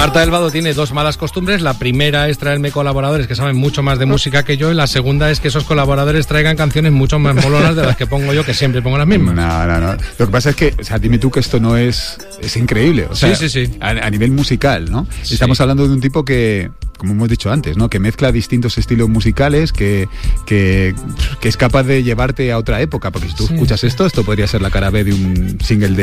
Marta del Vado tiene dos malas costumbres. La primera es traerme colaboradores que saben mucho más de música que yo, y la segunda es que esos colaboradores traigan canciones mucho más molonas de las que pongo yo, que siempre pongo las mismas. No. Lo que pasa es que, o sea, dime tú que esto no es increíble. O sea, sí. A nivel musical, ¿no? Sí. Estamos hablando de un tipo que, como hemos dicho antes, ¿no? Que mezcla distintos estilos musicales, que es capaz de llevarte a otra época, porque si tú escuchas esto podría ser la cara B de un single